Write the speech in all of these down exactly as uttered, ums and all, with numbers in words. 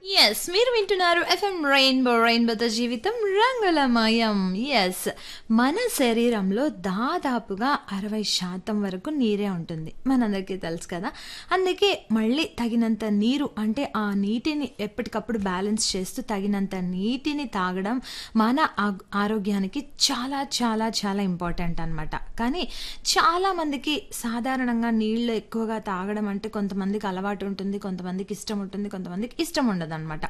Yes. మీరు వింటున్నారు FM rainbow రెయిన్బోతో జీవితం రంగులమయం. యెస్. మన శరీరంలో దాదాపుగా అరవై శాతం వరకు నీరే ఉంటుంది. మనందరికీ తెలుసు కదా! అందుకే మళ్ళీ తగినంత నీరు అంటే ఆ నీటిని ఎప్పటికప్పుడు బ్యాలెన్స్ చేస్తూ తగినంత నీటిని తాగడం మన ఆగ్ ఆరోగ్యానికి చాలా చాలా చాలా ఇంపార్టెంట్ అనమాట. కానీ చాలామందికి సాధారణంగా నీళ్ళు ఎక్కువగా తాగడం అంటే కొంతమందికి అలవాటు ఉంటుంది, కొంతమందికి ఇష్టం ఉంటుంది, కొంతమందికి ఇష్టం ఉండదనమాట.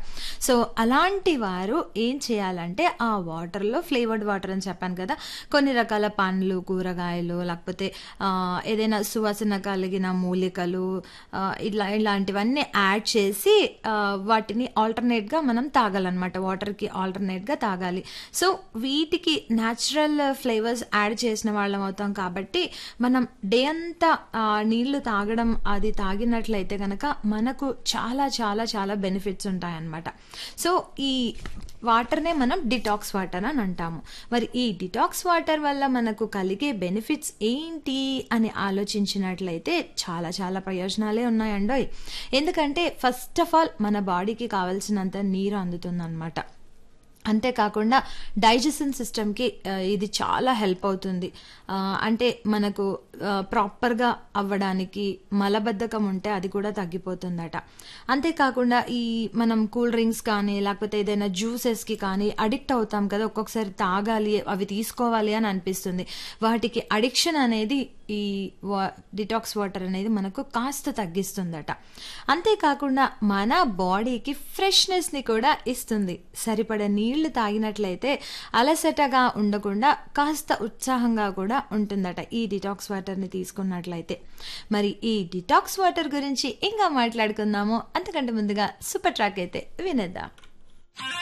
సో అలాంటి వారు ఏం చేయాలంటే ఆ వాటర్‌లో ఫ్లేవర్డ్ వాటర్ అని చెప్పాను కదా! కొన్ని రకాల పండ్లు, కూరగాయలు లేకపోతే ఆహ్, ఏదైనా సువాసన కలిగిన మూలికలు ఆహ్, ఇలా ఇలాంటివన్నీ యాడ్ చేసి ఆహ్, వాటిని ఆల్టర్‌నేట్‌గా మనం తాగాలనమాట. వాటర్‌కి ఆల్టర్‌నేట్‌గా తాగాలి. సో వీటికి న్యాచురల్ ఫ్లేవర్స్ యాడ్ చేసిన వాళ్ళం అవుతాం కాబట్టి మనం డే అంతా ఆహ్, నీళ్లు తాగడం అది తాగినట్లయితే గనక మనకు చాలా చాలా చాలా బెనిఫిట్స్ ఉంటాయన్నమాట. సో ఈ వాటర్‌నే మనం డిటాక్స్ వాటర్ అని అంటాము. మరి ఈ డిటాక్స్ వాటర్ వల్ల మనకు కలిగే బెనిఫిట్స్ ఏంటి అని ఆలోచించినట్లయితే చాలా చాలా ప్రయోజనాలే ఉన్నాయండోయ్. ఎందుకంటే ఫస్ట్ ఆఫ్ ఆల్ మన బాడీకి కావాల్సినంత నీరు అందుతుందన్నమాట. అంతేకాకుండా డైజెషన్ సిస్టమ్‌కి ఆహ్, ఇది చాలా హెల్ప్ అవుతుంది. ఆహ్, అంటే మనకు ఆహ్, ప్రాపర్‌గా అవ్వడానికి మలబద్ధకం ఉంటే అది కూడా తగ్గిపోతుందట. అంతేకాకుండా ఈ మనం కూల్ డ్రింక్స్ కానీ లేకపోతే ఏదైనా జ్యూసెస్‌కి కానీ అడిక్ట్ అవుతాం కదా! ఒక్కొక్కసారి తాగాలి, అవి తీసుకోవాలి అని అనిపిస్తుంది. వాటికి అడిక్షన్ అనేది ఈ వా డిటాక్స్ వాటర్ అనేది మనకు కాస్త తగ్గిస్తుందట. అంతేకాకుండా మన బాడీకి ఫ్రెష్‌నెస్‌ని కూడా ఇస్తుంది. సరిపడా నీళ్లు తాగినట్లయితే అలసటగా ఉండకుండా కాస్త ఉత్సాహంగా కూడా ఉంటుందట ఈ డిటాక్స్ వాటర్‌ని తీసుకున్నట్లయితే. మరి ఈ డిటాక్స్ వాటర్ గురించి ఇంకా మాట్లాడుకుందాము. అంతకంటే ముందుగా సూపర్ ట్రాక్ అయితే వినేద్దాం.